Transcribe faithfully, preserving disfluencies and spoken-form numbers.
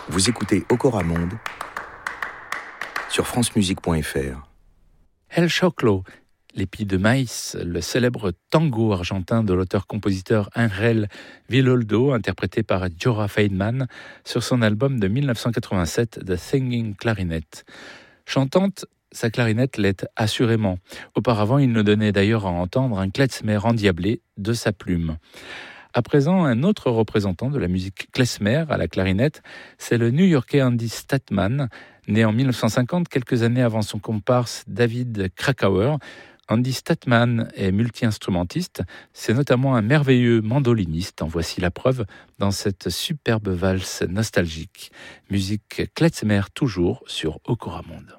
Vous écoutez Okora Monde sur francemusique point f r. El Choclo, l'épi de maïs, le célèbre tango argentin de l'auteur-compositeur Ángel Villoldo, interprété par Jorah Feynman sur son album de dix-neuf cent quatre-vingt-sept, The Singing Clarinet. Chantante, sa clarinette l'est assurément. Auparavant, il nous donnait d'ailleurs à entendre un klezmer endiablé de sa plume. À présent, un autre représentant de la musique klezmer à la clarinette, c'est le New-Yorkais Andy Statman, né en dix-neuf cent cinquante, quelques années avant son comparse David Krakauer. Andy Statman est multi-instrumentiste, c'est notamment un merveilleux mandoliniste, en voici la preuve dans cette superbe valse nostalgique. Musique klezmer toujours sur Okora Monde.